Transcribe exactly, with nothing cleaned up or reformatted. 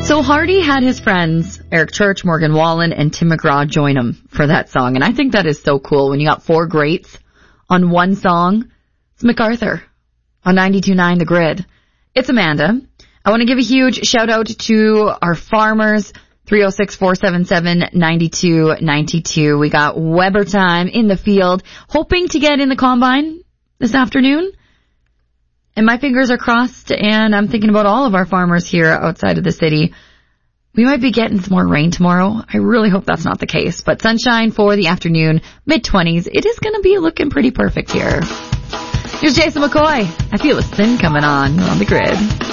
So Hardy had his friends, Eric Church, Morgan Wallen, and Tim McGraw join him for that song. And I think that is so cool when you got four greats on one song. It's MacArthur on ninety-two point nine The Grid. It's Amanda. I want to give a huge shout out to our farmers, three oh six, four seven seven, nine two nine two. We got Weber time in the field, hoping to get in the combine this afternoon. And my fingers are crossed, and I'm thinking about all of our farmers here outside of the city. We might be getting some more rain tomorrow. I really hope that's not the case. But sunshine for the afternoon, mid-twenties. It is going to be looking pretty perfect here. Here's Jason McCoy. I feel a spin coming on on the grid.